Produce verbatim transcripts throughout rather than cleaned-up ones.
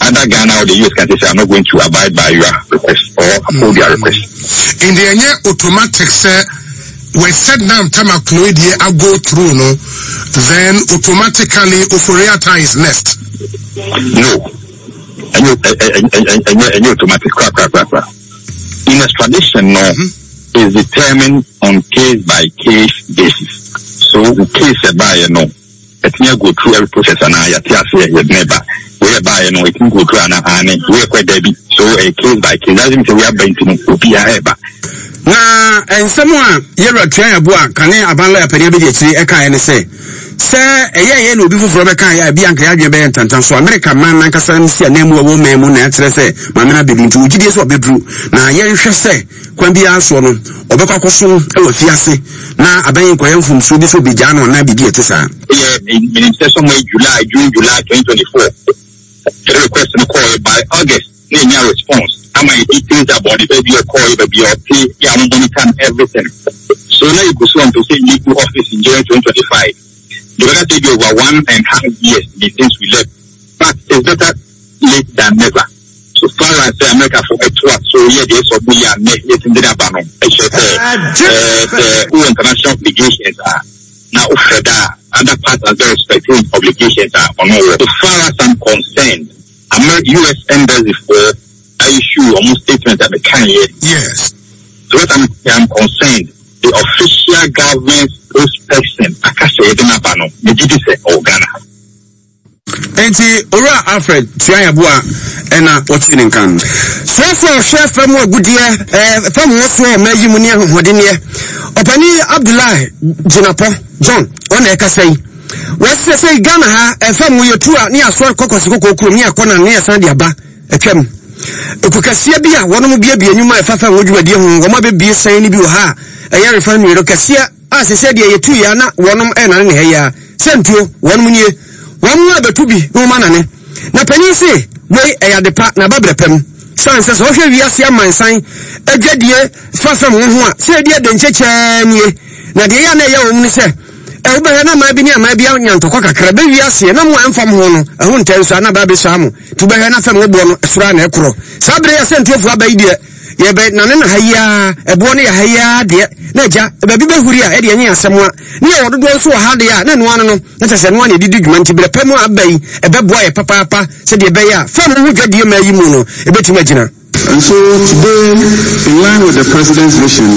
Other Ghana or the U S can say, I'm not going to abide by your request or uphold mm. your request. In the end, automatic say, when set down Tamakloidia, I go through, no, then automatically Uforiata is next. No. And you, and you automatic crack, crack, crack, crack. In extradition, no, mm-hmm. is determined on case by case basis. So the case by you know, it can go through every process and I say it never. Whereby you know it can go through and and we are quite debbie. So a case by case doesn't mean we are going to be ever. Na and someone here at Triabua can I abandon a period eka and say. Sir, a year no be for Rebecca, Bianca, and so American man, Nankasan, see a name of woman, Monatra say, Mamma Bibin to G D S or Bedru. Now, yen shall say, Quambia Swan, or Baccoson, or Fiasse. Now, a bank from Swedish will be Jan or Nabi Dietisa. In some way, July, June, July twenty twenty-four. The request to call by August, in your response. How many details about the baby or call the B R T, young money everything. So now you go on to say legal office in July twenty twenty-five. You better take over one and a half years since we left. But it's better late than never. So far as America for a tour, so yeah, there's a we are net yet in the Abano. I should say, the international obligations are now further. Other parts are very respecting obligations are on all. So far as I'm concerned, U S Embassy for I issue almost statement that I can yet. Yes. So what I'm, I'm concerned, the official government spokesperson akase edena bano megidi se Ghana. Enti ora Alfred Triabua ena otini kan. So so chef mo agudie eh fam wo so mayi mu ne hodene opani Abdullah Jinapo John ona ekasai wese say Ghana ha fam wo yetua ne aso kokosi kokokuro ne akona ne asan de aba atwam okukasia bia wono bia bia nyuma efafa wodwumadie ho ngoma be bia san ni bi wo ha eya refa mi ro kasia as said ye yetu ya na wonom e na ne he ya sentuo wonom nie wonom abetu bi no ma na ne na pani se we eya de pa na babrepem san se so hwe wiase amansan adwadie fafam ho a se de de ncheche nie na de ya na ya wo mu se e wo be na ma bi ni ama bi anyantoko kakra be wiase na mo amfam ho no ehun tanso na ba be so amu tu be na fam wo bo no sura na ekro sabre ya sentuo fu abai de ye be na ne na haya ebo ne ya haya de na ja be bi be huri a e de anya asemwa ne ya wododo so ha de ya na no ano no na tese no ane didi dwuma ntibere pemu abai e be boa ye papa papa se de be ya fam ho dwadie ma yi mu no e betima gina. And so today, in line with the president's vision,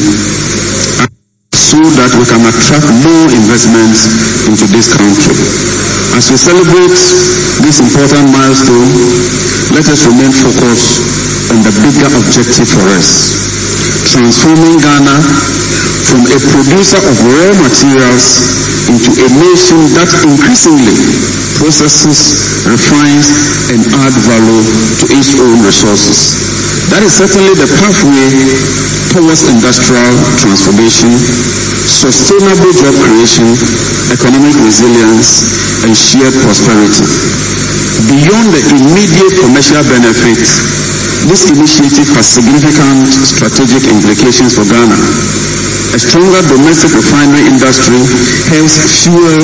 so that we can attract more investments into this country. As we celebrate this important milestone, let us remain focused on the bigger objective for us, transforming Ghana from a producer of raw materials into a nation that increasingly processes, refines, and adds value to its own resources. That is certainly the pathway towards industrial transformation, sustainable job creation, economic resilience, and shared prosperity. Beyond the immediate commercial benefits, this initiative has significant strategic implications for Ghana. A stronger domestic refinery industry helps fuel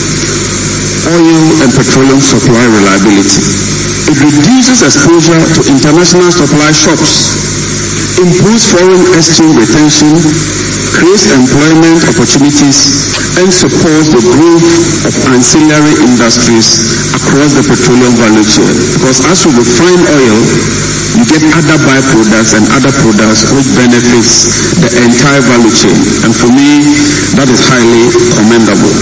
oil and petroleum supply reliability. It reduces exposure to international supply shocks, improves foreign exchange retention, creates employment opportunities, and supports the growth of ancillary industries across the petroleum value chain. Because as we refine oil, you get other byproducts and other products which benefits the entire value chain. And for me, that is highly commendable.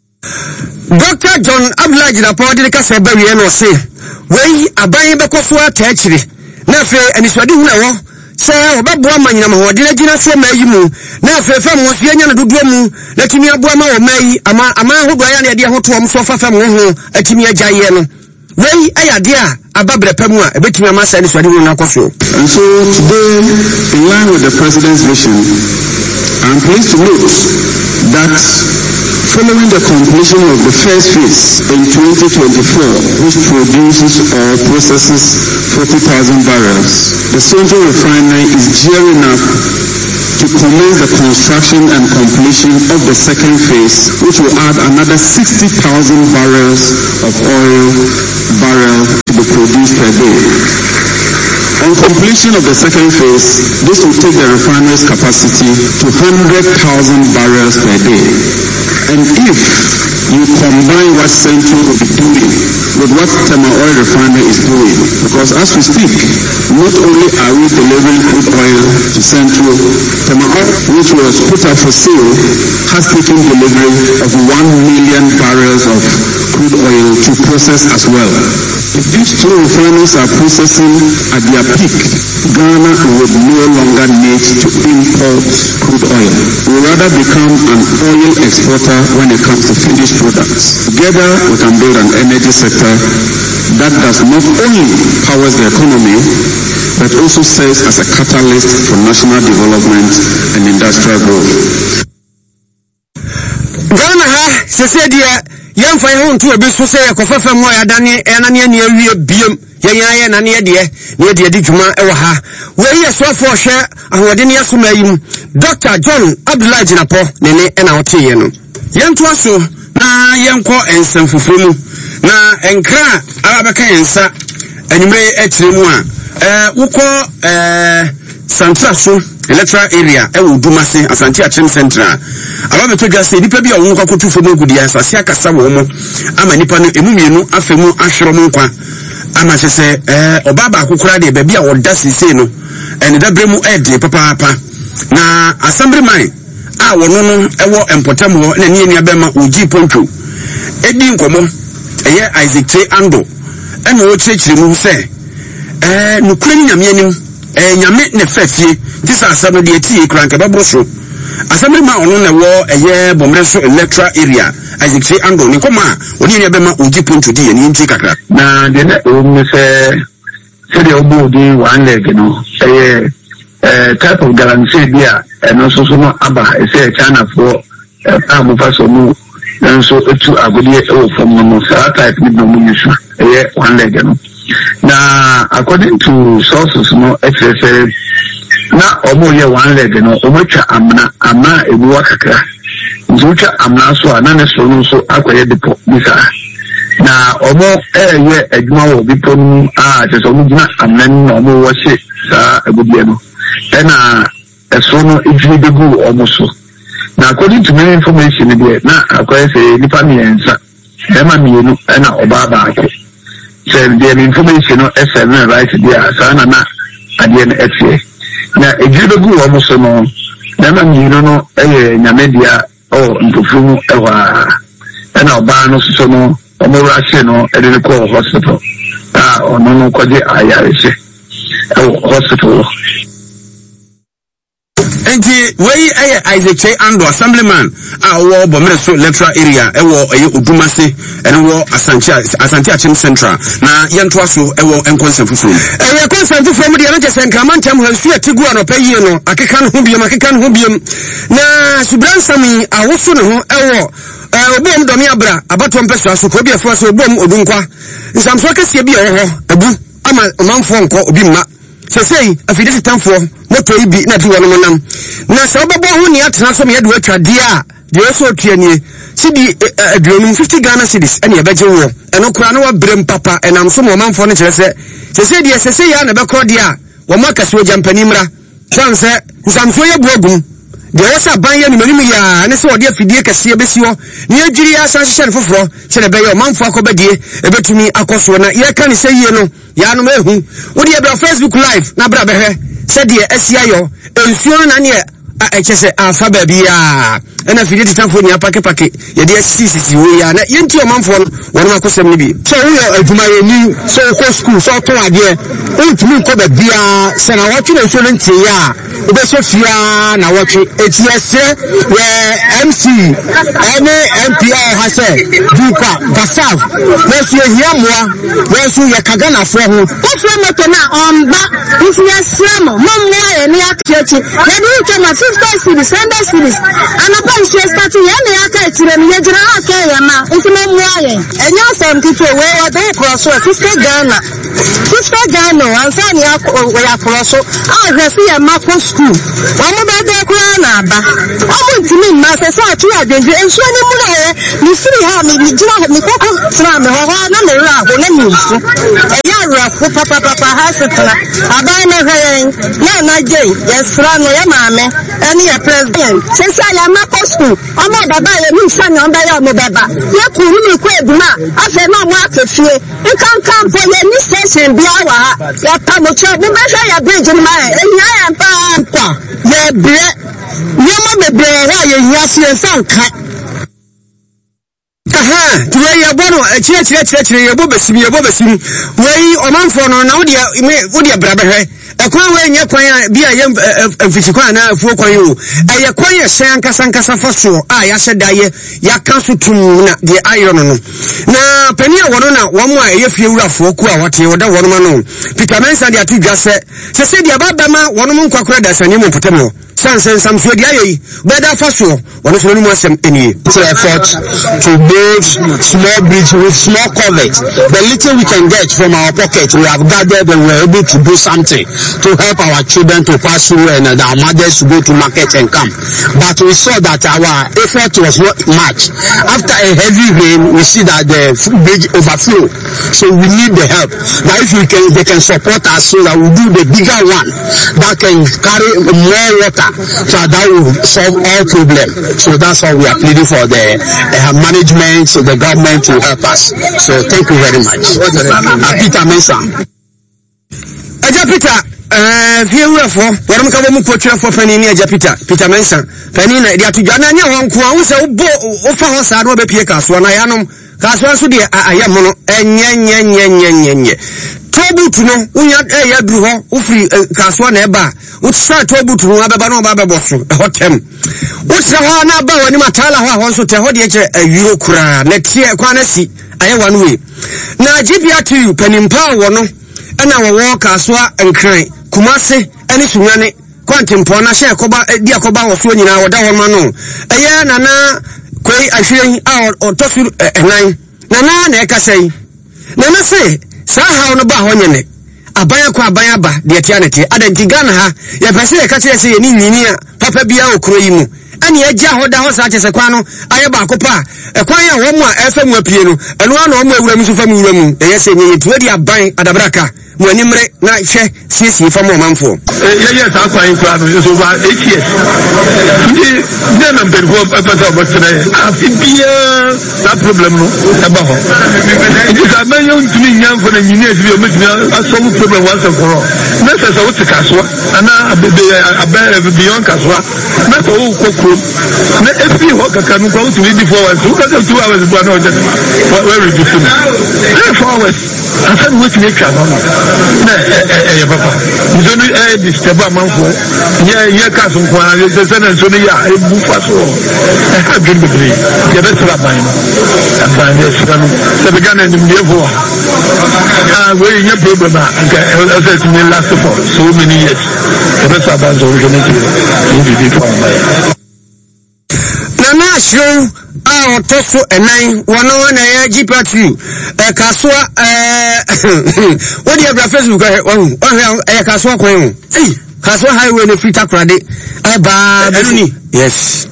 Doctor John Abdullah Jinapo de kase ba wie no se wei aban be koso atachiri na fe aniswadi hu na wo se obeboa manyina ma hode na gina so mayi mu na fe fam wo so nya na dodo mu na timi aboa ma wo mayi ama ama hodo ya na de ho to om so fa fam ho atimi agyaye no wei ayade a ababre pam a ebetimi ama sa aniswadi hu na koso. And so today, in line with the president's vision, I'm pleased to note that following the completion of the first phase in twenty twenty-four, which produces or processes forty thousand barrels, the Central Refinery is gearing up to commence the construction and completion of the second phase, which will add another sixty thousand barrels of oil barrel to be produced per day. completion of the second phase, this will take the refinery's capacity to one hundred thousand barrels per day. And if you combine what Central will be doing with what Tema Oil Refinery is doing, because as we speak, not only are we delivering crude oil to Central, Tema Oil, which was put up for sale, has taken delivery of one million barrels of crude oil to process as well. If these two refineries are processing at their peak, Ghana would no longer need to import crude oil. We would rather become an oil exporter when it comes to finished products. Together, we can build an energy sector that does not only powers the economy, but also serves as a catalyst for national development and industrial growth. Ghana ha sesedia yamfa ye nto obi so se yakofafa mo ya dane enane ne awie biem yenyaye na ne de ne de di dwuma e wa ha we ye so afo hwe ahode ne asoma yim Doctor John Abdullah Jinapo ne ne na otiye no yento aso na yenko ensem fufuru na enkra abaka yensa anwumre akire mu a eh wukọ eh Santra so electoral area e wo Dumase Asante Achim Central aba beto dwa se nipa bi a wo nkwa kotu fo mogudi asase akasa wo mo ama nipa no emu mienu afemu ahwero mo nkwa ama chese eh obaba akokora de ba bi a woda sise no ene dabremu ede papa papa na assemblyman a wono no ewo empotam ho na ne nia bema ogi ponto edi nkomo eye Isaac T Ando ene wo chirechire mu se eh nukure nyame anim eh nyame ne fafie tisa asam de ati kranke babroso assemblyman ono na wo eye bomreso electoral area Isaac T Ando ni koma oni nia bema ogi ponto di ni nti kakra na de na o me se se de obo di one leg no eye eh type of guarantee dia eno so so no aba ese China for abu faso mu nso etu agodi e o from no sa type ni no mu nso eye one leg no na according to sources no ese na omo ye one leg no omo twa amna ama ebu akakra nso twa amna so ana ne so no so akoye depo bisa na omo eye adwuma wo bipo no a te so mu gina amna no omo wo se sa agodi no ena eso no ejiri begu omoso na according to my information there na akwai say nipa miensa ema mienu ena obaba ake say the information no ese na right there sana na ade na etie na ejiri begu omoso no ema mienu no eye nyamedia o ntofumu ewa ena oba no so no omora se no ede ne call hospital ah ono no kwaje ayarese e hospital. Enti wey aye Isaac T Ando assemblyman a wo bomreso electoral area e wo eye Odumase ene wo Asante Asante Achim Central na yento aso e wo enkonsem fufuru e we konsem fufuru mu de na jesen kramantem hansu atigu anopa yie no akeka no ho biem akeka no ho biem na subransami awoso ne ho e wo eh obom domi abra abato mpeso aso ko bi afo so obom odunkwa nsamso kese bi e ho abu ama manfo nko obi mma sesei afide sitamfo moto ibi na diwo no nam na se obabo ho ni atena so me yade watwade a de so otuanie sidi aduonum fifty Ghana cedis ene ye beje wo eno kura no wa brem papa enam so mo manfo no kire se sesei de sesei ya na be kro de a wo makase wo jampani mra sanse nsamso ye buagum de wasa ban ye ni manim ya ne se ode afidie kase besi ho ne adwiri ya san hye foforo kire be ye manfo akobadie ebetumi akoso na ye kan se yie no ya no mehu wo de bra Facebook live na bra behwe se de asia yo ensuo na ne a echese afa ba bia ena fidie titamfo ni apake pake ye de sisi wo ya na yenti o manfo won ma kosem ni bi so wo aduma ye ni so ko school so to ade ontumi ko ba bia se na wachi na so ntie ya obe so fia na wachi etiese we M C ene M P I ha se duka gasav we so hia moa we so ye kagana fo ho o fo moto na omba influence mo mo mo ni akyechi ye du che na fifty cities hundred cities anapa nse start ye na ya ka etire ni ye jira aka ya ma ntimo mo aye enyo sam kito we wa de cross fifty Ghana fifty Ghana ansa ni ya cross a hwe fi ya mako school wa mo be de kura na aba o mo ntimi ma se sa atu adwenje enso ni mu na ye ni firi ha mi jira mi koko tra me ho na me ra ho na mi nsu e ya wura ko papa papa hospital aban na hwen na na gay yesra no ya maame ene ya president sesa ya mako school omo baba ya mi sanya on ba ya mo baba ya kuru ni ko eduma afa na mo akefie nkan kan po ya ni station bia wa ha ya pa mo che mo ba ya bridge ma enya ya pa kwa ya bre nyama bebre ha ya hiase sanka aha tuwe ya bono chire chire chire chire yebo besim yebo besim wei omanfo no na wodi wodi brabehwe ekwan we nye kwan bia ye mfiti kwan na afuo kwan yo eye kwan ye hyan kasa nkasa faso a ya hyeda ye ya kanso tum na de ayo no no na pani a wono na wo mo a eye fie wurafo ku a wote woda wono ma no Peter Mensa de atu dwase se se de babama wono mo nkwakora da sane mo potemo sansen samso de ayi beda faso wono so no mo asem eni effort to build small bridge with small covers. The little we can get from our pocket, we have gathered and we're able to do something to help our children to pass through and uh, our mothers to go to market and come. But we saw that our effort was not much. After a heavy rain, we see that the bridge overflow. So we need the help. Now if we can, they can support us so that we do the bigger one that can carry more water, so that will solve all problems. So that's why we are pleading for the uh, management, so the government to help us. So thank you very much. Uh, Peter Mensa. Aja Peter, eh fie wurafo, wọ́n ka bo mu kwotwerefo pani ni Aja Peter, Peter Mensa. Pani na dia to dwana nya ho nko a wo se wo bo wo fa ho sa na obepie kaso na yanom. Kaso so de ayam no enye nye nye nye nye nye. Tobutu no unya eh ya duru ho ufiri kaso na eba. Utsa tobutu no abeba no ba beboso e hotem. Utsa ho na ba wani matala ho ho so te ho de che awiro kura na tie kwa na si aye one way. Na jibia to panimpa wo no na wo kaso enkran Kumase eni sunyane kwantimpo na hye koba di akoba wo so nyina wo da ho ma no eye na na kwei ahwe a otosu enan na na na ekasai na na se sa ha no ba ho nyene abaya kwa abaya ba de atia na tie adantiga na ha ya pese e kache se ye ni nyini a papa bia okro yi mu ani agya ho da ho sa chese kwa no aye ba akopa e kwan ya wo mu a efa mu apie no eno na o mu awura mu so fa mu wura mu eye se nye yetu di aban adabraka mu animre na hwe siesie fa mu manfo ye ye sa kwan kwa no so ba eight years ndi ndi na mperfo papa ba tene afibia that problem no e ba ho ndi sa man yo ntumi nyamfo na nyini e bi o metumi asolve problem once and for all na se so wuti kaso ana abebe abere beyond kaso na so wo kokro na efi ho kaka no kwa wuti di forward so kaka two hours do na just where is it na forward asan wuti ne ka no na eh papa nzo ni eh disturb amanfo ye ye kaso kwa na se se na so ni ya e bu faso eh ha gbe gbe ye be tra ban ban ye sika no se be gana ni mde fo ah we ye problem anga e se ni last for so many years e be tra ban so we can do ni bi for my na na show a otoso enan wono na ya gpatu e kasoa eh wodi abra Facebook eh won eh kasoa kwan eh kasoa highway no free takrade e ba beruni yes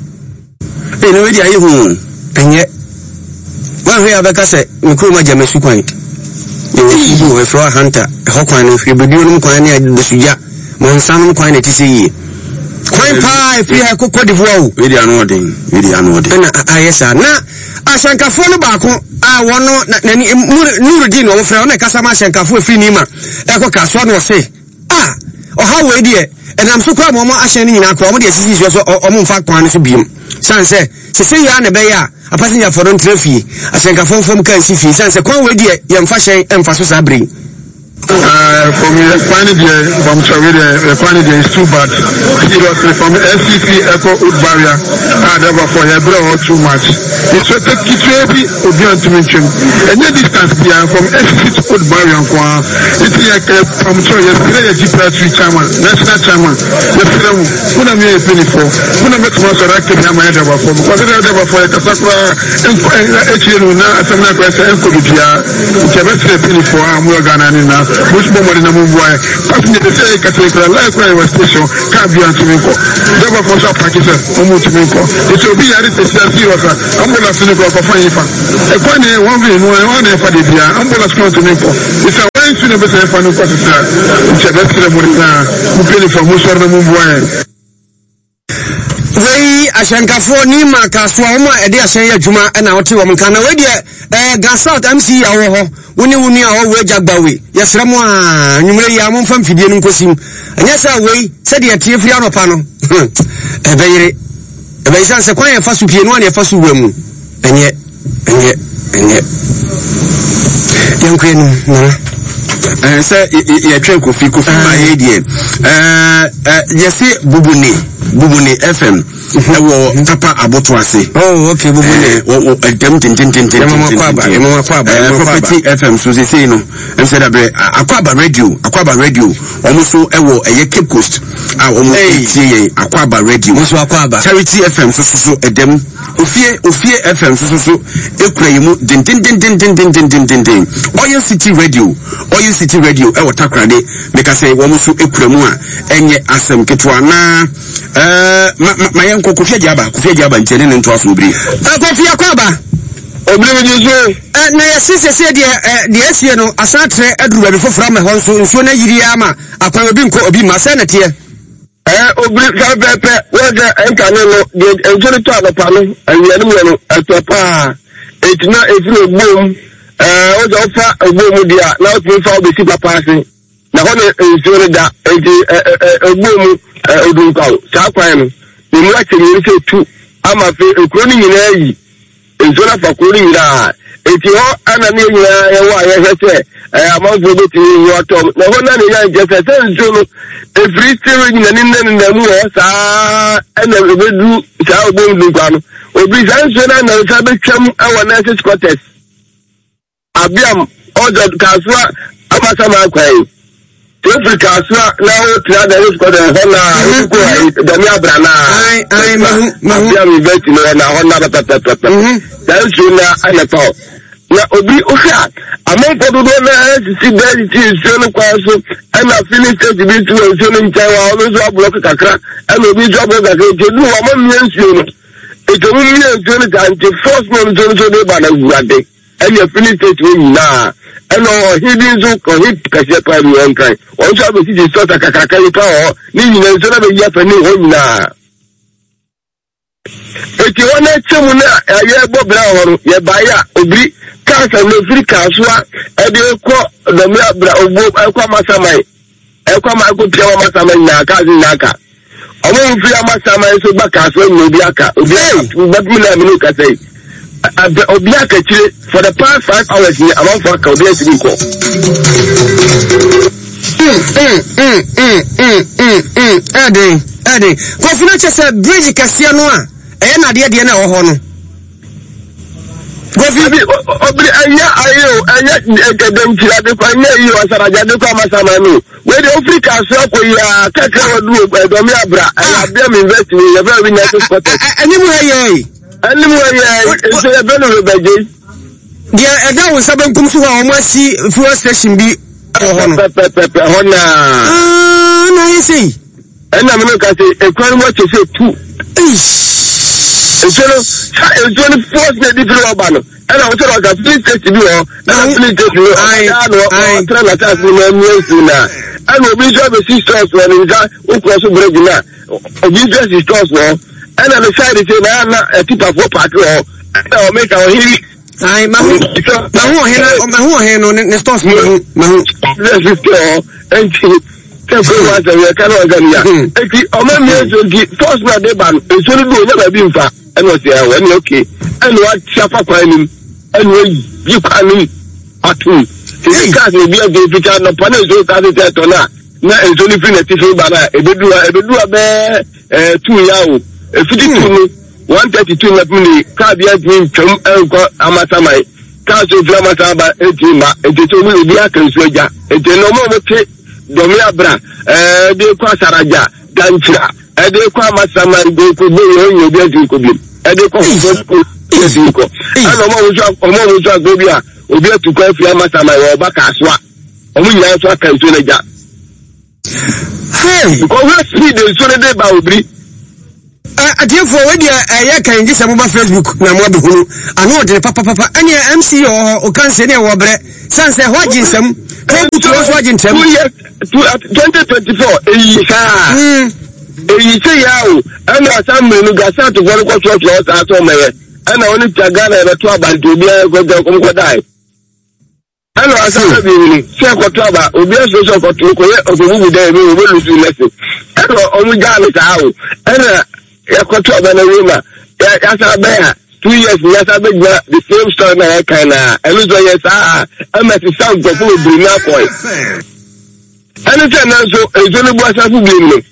e no wedi ayi hu enye wa hwe abeka se nko ma jame su kwan e wo we fro hunter e ho kwan no free bedu no kwan ne adesuja mo nsan kwan ne tisi yi kwan pa free ha ko divuo we dey anoden we dey anoden na ayesa na ashankafo no baako a wono na Nurudin wo frɛ ona kasa ma ashankafo afiri nima e ko kaso no se ah oha we die enam so kwa mo mo ahyan ni nyina kwa mo de sisi so o mo mfa kwan so biem sanse se se ya na be ya apassenger for don trafi ashankafo fom kan si fi sanse kwan we die ye mfa hyen emfa so sa brin Uh, from the quantity from Chawide, the quantity is too bad. Seriously, from the S C C Echo Wood Barrier, I never for a bro too much. It's what the Kitchebi would be on to mention. And the distance here from S C C Wood Barrier, it's like from Chawide, the G P S chairman, national chairman, the film, who am I penny for? Who am I to most active in my head about for? Because I never for a Casacra and H N U now, as I'm not going to Encodia, which I must say penny for, I'm more Ghana now. Which moment in a move why passenger the say Catholic like railway station can't be on to me for never for some Pakistan or to me for it will be at the serious ambulance to go for fine a funny one way one for the ambulance come to me for it's a one su ne bese fa no kwata nche da kire mo na mu pele for mo so na mu boy wei ashankafo ni makaso a mo ede ashan ya adwuma na wote wo mka na we de eh Gasalt M C ya wo ho woni woni a wo jagbawe yesra mo a nwumre ya mo mfam fidie no nkosim anya sa wei se de tie firi anopa no e beyire e be san se kwan ya fasu pie no na ya fasu wamu enye enye enye yankwenu na eh se ye twa kofi kofi ma ye die eh eh yesi bubuni bubuni F M ewo tapa aboto ase oh okay bubuni wo edem tin tin tin tin mama kwaba mama kwaba property F M so say no em say that akwaba radio akwaba radio omuso ewo eye Cape Coast a omo tie ye akwaba radio muso akwaba Charity F M so so edem ofie ofie F M so so ekura yimu tin tin tin tin tin tin tin tin tin Oil City Radio Oil City Radio ewo takrade make say omuso ekura mu a enye asem ketwa na eh ma yanko kofia jaba kofia jaba ntene ne nto aso obri eh kofia kwaba obri me jesu eh na yesese se de de asie no asatre aduru ba befofra ma ho nso nso na yiri ama akwan obi nko obi ma se na tie eh obri fa pepe we de entane no de enjori to adopa no awianu mu no atopa etina etina ogbom eh o jo fa ogbom dia na o tun fa obesi papa ase na ho ne enjori da enti ogbom odunkaw sa kwan no ni la chiri se tu ama fe ekro ni nyina yi enjora fa kro ni nyina enti ho ana ni nyina ye wa ye hwete eh amanfo be ti yi otom na ho na ni ya je se se njo no e free steering nyina ni nne na mu ho sa ana obedu sa obo ndukwa no obi sa nso na na sa be twam awa na se quarters abiam ojo kasua amasa ma kwai Africa aswa na o tira da is ko da hona ko da mi abrana ai ai mahu mahu ya mi veti no na hona ta ta ta dan su na ana to na obi ofa amon ko do na si da ti so no kwa so ana finish stage bi tu so no ncha wa o so block kakra ana obi job ga ke je du wa mo mi ensu no e to mi ensu no kan ti first no so so de ba na gurade ana finish stage we na eno hidden zo ko hit kase pa mi on kai on so be ti so ta kakaka yi ka o ni nyina so na be ya fa ni ho nyina e ti wona chemu na ye bo bra horo ye ba ya obri kansa no firi kasua e de ko do mi abra ogbo e kwa masamai e kwa ma ko pia wa masamai na ka zin na ka omo firi masamai so ba kasua ni obi aka obi ba mi na mi no ka sei obi akachire for the past five hours here among for ka obi asiri ko mm mm mm mm mm mm ade ade ko fina chese bridge kasia no a e na de de na wo ho no go fi obi anya ayo anya edem tira de ko anya yi wasaraja de ko amasama no we de Africa so ko ya kakra wadu do mi abra ya be mi invest ni ya be wi na to spot ani mu hayi ani mu ya so ya be no beje dia eda wo saben kum so wa o masi fuel station bi ho no pepe hona ah na yesi ena me ka se ekwan mo che se tu Ejolo sa ejolo force na di pro ba no ena o toro ka please take bi o na please take bi o na no o tra la ta ni na mi na ena obi jo be sisters na ni ga o cross bridge na obi jo sisters no ena no side say na na tipa for park o ena o make our hiri ai mahu mahu hena mahu hena ne stores mahu mahu let's go and Kefo wa se we kan organia eti o ma mi so di first na de ban e so do na ba bi mfa e no se e ni okay e no wa chafa kwa nim e no yi kwa nim atu ti ka se bi e de picture no pa na so ka se to na na e so ni fi na ti so ba na e be du e be du be eh two ya o e fiti two no one thirty-two na mi ka bi a din twam e ko amata mai ka so fi amata ba e ti ma e ti to mi bi akan so ja e ti no mo mo te domi abra eh de kwa saraja danchira eh de kwa masama de ko be yo yo de ti ko bi eh de ko ko ti ko ana mo wo so mo wo so go bia obi atu ko afia masama wo ba ka so a omu nya so aka nto na ja hey ko we speed de so de ba obri adiefo we dia eh kan ji samu ba Facebook na mo be hunu anu de papa papa anya M C o o kan se ne wo bre sanse ho ginsam Take to us watching ten years twenty twenty-four. Eh, eyi say yawo ana assembly no ga start to work for church or start on me ana oni tagana na to abantu obi go go go die ana assembly ni se ko to aba obi association ko to ko ye obubu dey we we lose lesson ana omu ga le ta o ana ya ko to aba na we ma ya sa be ha two years ya sa be gba the same story na kind na elu so yes ah am at sound go for bring na point ana say na so ezole bu asafu bi ni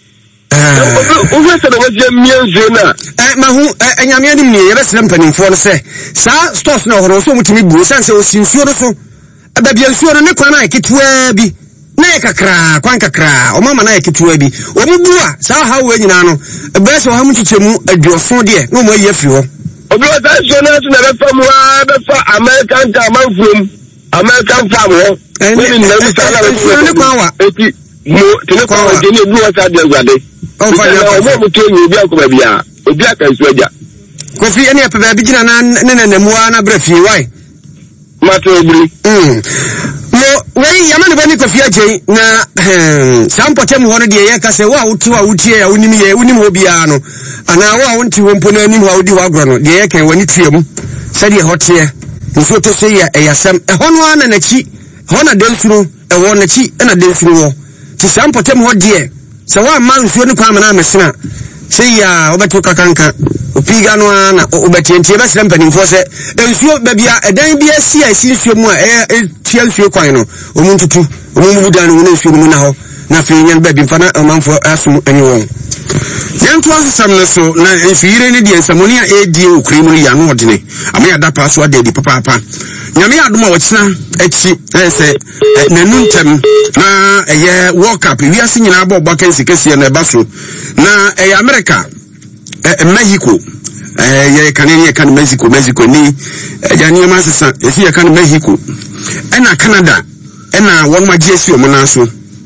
Uwe se na waje mienzo na eh mahu enyame anim ne yebe sere mpanimfo no se sa stores na horo so mutimi bu sanse osinsuo no so aba bia nsuo no ne kwan na ketewa bi na yakakra kwan kakra o mama na yaketewa bi obubu a sa ha we nyina no ebe se o ha mutichemu aduoso de no mo ayi afi ho obi o ta so na so na be fam wa be fa American man from American farm ho ni na mi sa na ne kwan wa eti mo tele kwa wa je ni bu wa sa de agade o fa ya o mo to ni obi akoma bia obi aka nsu aja Kofi ene ya pebe bigina na ne ne ne muwa na brefi why mato obri mm no wei yama ne bani Kofi aje na sampote mu hono de ye ka se wa wuti wa wuti ya unim ye unim obi a no ana wa wonti wo mpo na anim wa odi wa gro no de ye kan wani tuem se de hote nso to se ya eyasem e hono ana na chi hona densuro e wo na chi na densuro wo ti sampote mu hode se wa ma nsuo ne kwa na mesena se ya obeto kakanka opiga no na obetientie be sere mpanimfo se nsuo babia edan bi asi asi nsuo mu a e tia nsuo kwan no omuntutu omumu dan no nsuo mu na ho na fe nyan babi mfa na amanfo asum ani won yanto asam no so na nsuire ne die nsamoni a edi okuri mu ya no odene amaya da pa so adedi papa papa nyame adom a wɔkyena achi ɛsɛ nanuntem na ɛyɛ World Cup wiase nyina abɔ bɔ kan sikesie na ɛba so na ɛyɛ America ɛ Mexico ɛyɛ kanene kan Mexico Mexico ni ɛyɛ nneɛma sesa esi yɛ kan Mexico ɛna Canada ɛna wɔn ma gye esi wɔn nan so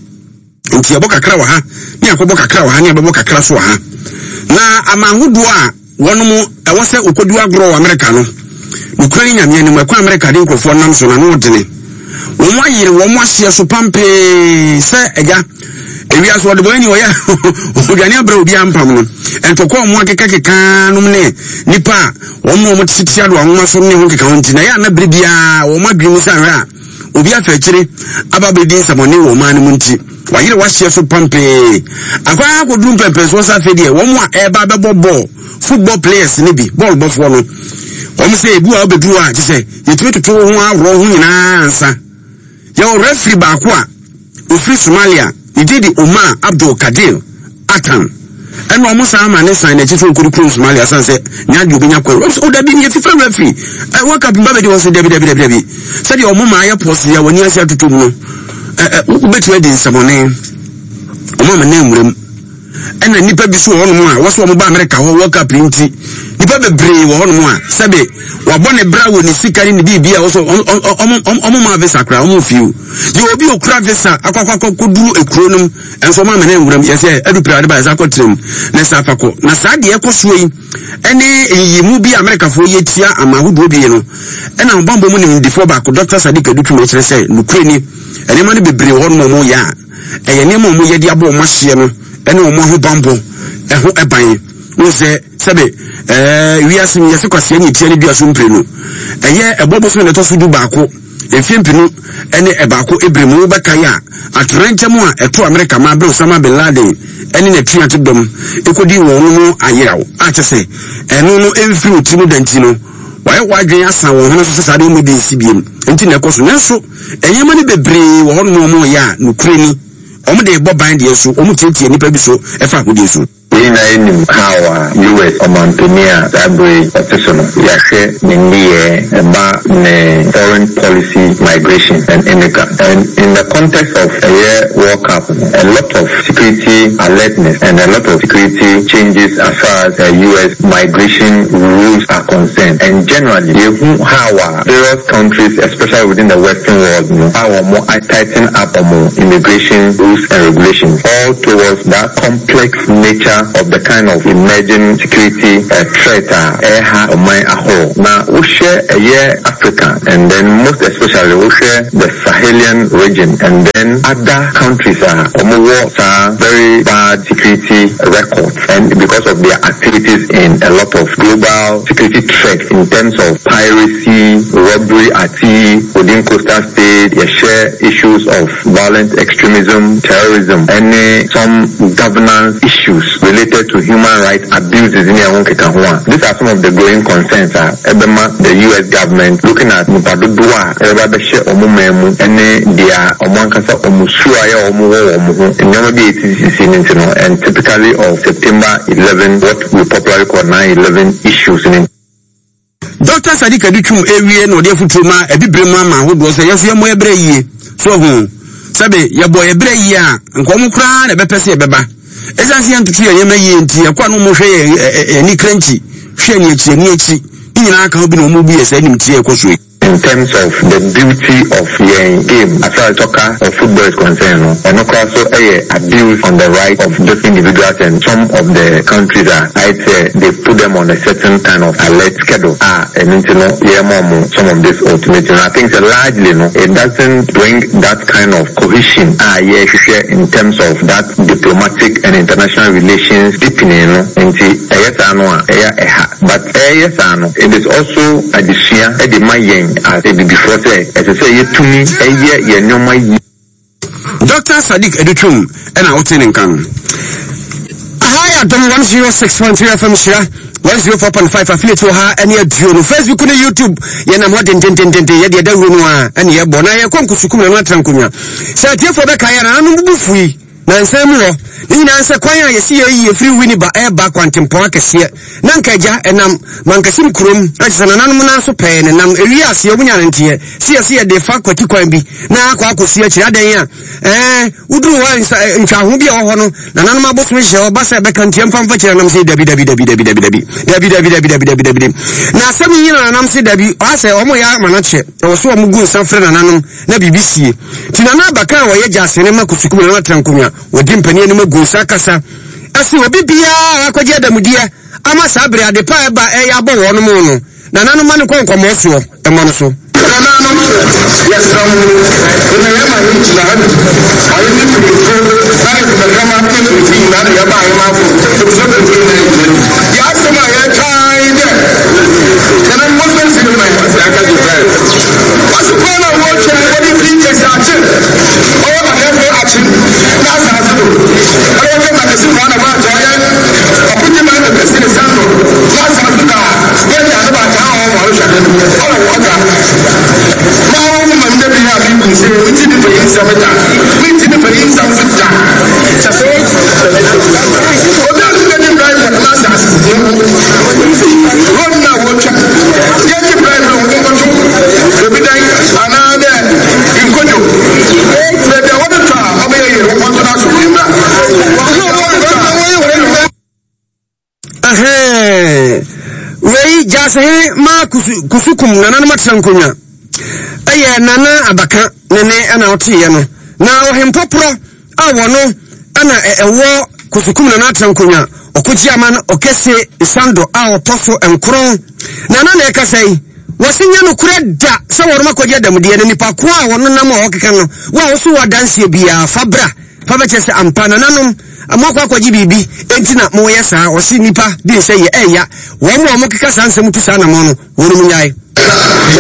nti ɛbɔ kakra wɔ ha ne akɔbɔ kakra wɔ ha ne ɛbɛbɔ kakra so wɔ ha na amahodoɔ a wɔn mo ɛwɔ sɛ okodu agorɔ wɔ America no Ukraine nyame ni makwa America de nkofo nam so na no dene won wayire won wahye so pampe se ega ewia so de boani oya oduane abra obi ampam no entoko mo akeka keka no ne nipa won mo mo titia do anwa so ne ho keka wonti na ya na brebia won ma dwemu sa hwa obi afa kire aba be din samone wo ma ne munti wayire wahye so pampe akwa akodum pepe so sa fe de won mo eba bebo football players ne bi ball bofo no Omo se ebu a obedu a tse yetumi toto ho awro ho nyina ansa ye o referee ba ko a ofri Somalia ididi Omar Abdul Kadir Atan eno omo sa ama ne sign na tse okuru kuru Somalia san se nya de obenya ko o da bi ye FIFA referee e World Cup mba be de wo se de bi de bi de bi se de omo ma ya post ya woni asia toto mu no eh eh betu edi samone omo ma na emurem ena nipa bi so hono mu a wo so omo ba America ho World Cup nti nipa bebre wo hono mu a sebe wabone brawo ni sikari ni bibia wo so omo ma visa kra omo fiu ye obi okura visa akwakwa koduru ekuro num enso ma mena enwuram yese adu prade ba yesa kotrem na safa ko na sa de ekoso yi ene eyi mu bi America fo ye tia amahudo bi no ena obambo mu ni ndifo ba ko Doctor Sadiq Adutu me kire se nukreni ene ma ne bebre hono mu ya eye ne mu ye de abo mo hye no ene omo ho bambo eho eban wose sebe eh wiase mi yese kwase ni tie ni bia so mpre no eye ebobo so ne to so du baako efimpinu ene ebaako ebremu beka ya atrenchemu a eto America ma be Osama bin Laden ene na tuate dom ekodi won no ayerawo a chese eno no emfiri otimu danti no waye wadwen asa won ho so sade mu bi sibiem enti na ekoso nenso enyema ne bebre wo ho no mo ya nukreni omo de bo band ye so omo tietie nipa bi so efa hodi so in any power U S Omantonia Sabre Official Yashe Nindiye about the foreign policy migration and immigrant. And in the context of a year World Cup, a lot of security alertness and a lot of security changes as far as the U S migration rules are concerned. And generally, how various countries, especially within the Western world, how more tighten up on more immigration rules and regulations, all towards that complex nature of the kind of emerging security uh, threat uh, on my whole. Now, we share a year Africa, and then most especially we share the Sahelian region, and then other countries are uh, very bad security records, and because of their activities in a lot of global security threats in terms of piracy, robbery at sea, within coastal states, they share issues of violent extremism, terrorism, and uh, some governance issues related to human rights abuses in their own Kekahua. These are some of the growing concerns. Uh, the U S government looking at Mupadudua, Ebabeshe Omumemu, and their Omankasa Omusuaya Omuwo Omuhu, and never be and typically of September eleventh, what we popularly call nine eleven issues in Doctor Sadiq Aduchum area no dey futuma e bibrema ma ho do say yeso mo ebre yie so hu sabe ye boy ebre yie a nkom kra na bepese e beba esansi antutu ye ma yie nti akwa no mo hwe ye ni kranchi hwe ni echi ni echi nyina aka obi no mo bu ye say nim tie ekoso in terms of the beauty of the game as far as soccer or football is concerned, and also a abuse on the right of those individuals, and some of the countries are I'd say they put them on a certain kind of alert schedule. Ah, and you know, yeah, mom, some of this ultimately, I think so largely, no, it doesn't bring that kind of cohesion. Ah, yeah, share in terms of that diplomatic and international relations deepening, no, into yes, I know, but yes, I know, it is also a decision at the Mayan. As it before say, as I say, to me, a year, you know my Doctor Sadiq Aduchum, and I was in Kang. Hi, I don't one zero six point three F M Shira, one zero four point five affiliate to her, and yet, Facebook and YouTube, Yana Modern Tintin, Yadi Runua, and Yabona, Yakonkusukum, and Trankunya. So, for the Kayana, I'm free. Nansamulo, ni nansa kwanya yesi ye free wini ba air back quantum park here. Nankaja enam mankasim krum, ajana nanmu nanso pe nam area se obunya ntie. Se se de fa kwati kwan bi na akwa akosi akira dan ya. Eh, udru wa ntwa ho bi ho no. Na nanmu abosu hye obasa be kantie mfamfa kira nam se dabi dabi dabi dabi dabi dabi. Dabi dabi dabi dabi dabi dabi. Na sami yina nam se dabi ase omo ya manache. O so omugu nsanfre na nanum na bibisi. Tinana baka wo ye jasene makusukum na trankunya. Wodi mpani enu magusa kasa asi obi bia akwaje adamudia ama sabre ade pa eba e ya bo wono mu no na nanu mane ko nkomo so e mo no so nanu yes ram ina ya ma ni chila hadi ayi ni ko sai ko kama ke ni na ya ba ai ma fu so so ko ni ya sama ya tai de kana mo so si ma ya sa ka di ba wasu ko na wo che wodi pinje sa che o na ya ko achi na sa sa do ayo ke ma si ma na ba ja ya ko ni ma na be si sa do na sa sa da ya ya na ba ja o wa sha de o na wa ga ma o ma nde bi ya bi kun se o ti ni be yin sa ba ta mi ti ni be yin sa sa ta sa so o da ni ni ba ya na sa sa de o na wo cha ya ti ba ya o ko to o bi dai ana de in ko jo be da wa ta o be ye o ko na so ni ba eh wei jase ma kusukum nana matsankunya aye nana abaka nene ana otiye no na ohempopro awono ana ewo kusukum nana atsankunya okuji amana okese sando a otoso enkron nana na ekasai wasinya no kureda se woroma koje damude ne nipa ko a wono nam o keka no wa wo so wadanse bia fabra fabachese ampana nanom amokwa kwaji bibi entina mo yesa osi nipa bi se ye eya wo mo mo keka sansem tu sana mo no wo no nyai